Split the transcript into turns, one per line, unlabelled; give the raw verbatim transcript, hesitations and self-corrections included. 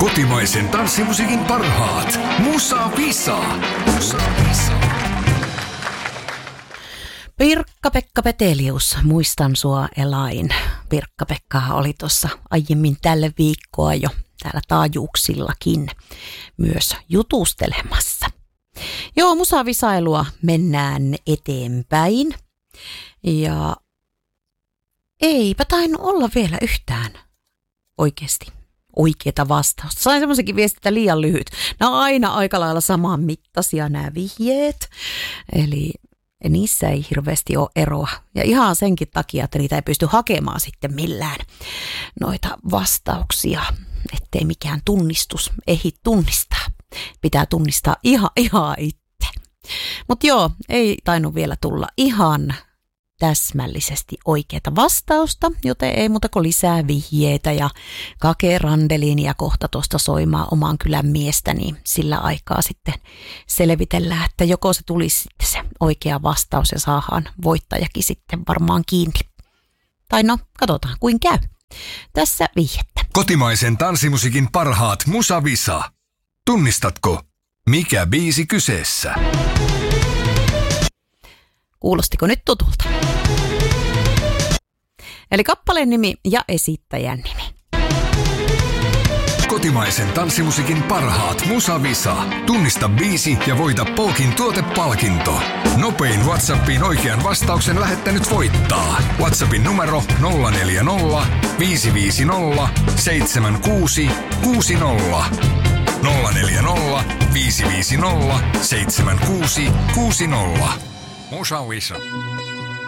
Kotimaisen tanssimusiikin parhaat. Musa Visa. Musa Visa.
Pirkka-Pekka Petelius, muistan sua Elain. Pirkka-Pekka oli tuossa aiemmin tälle viikkoa jo täällä taajuuksillakin myös jutustelemassa. Joo, musavisailua mennään eteenpäin. Ja eipä tainnut olla vielä yhtään oikeasti oikeata vastausta. Sain semmoisenkin viestin, että liian lyhyt. Nämä on aina aika lailla saman mittaisia nämä vihjeet. Eli niissä ei hirveästi ole eroa. Ja ihan senkin takia, että niitä ei pysty hakemaan sitten millään noita vastauksia, ettei mikään tunnistus ehdi tunnistaa. Pitää tunnistaa ihan, ihan itse. Mutta joo, ei tainnut vielä tulla ihan täsmällisesti oikeata vastausta, joten ei muuta kuin lisää vihjeitä ja Kake Randelin ja kohta tuosta soimaa oman kylän miestä, niin sillä aikaa sitten selvitellään, että joko se tulisi sitten se oikea vastaus ja saadaan voittajakin sitten varmaan kiinni. Tai no, katsotaan kuin käy. Tässä vihjettä.
Kotimaisen tanssimusiikin parhaat Musa Visa. Tunnistatko, mikä biisi kyseessä?
Kuulostiko nyt tutulta? Eli kappaleen nimi ja esittäjän nimi.
Kotimaisen tanssimusiikin parhaat Musa Visa. Tunnista biisi ja voita Polkin tuotepalkinto. Nopein WhatsAppiin oikean vastauksen lähettänyt voittaa. WhatsAppin numero nolla neljä nolla, viisi viisi nolla, seitsemän kuusi kuusi nolla. nolla neljä nolla, viisi viisi nolla, seitsemän kuusi kuusi nolla. Musa Visa.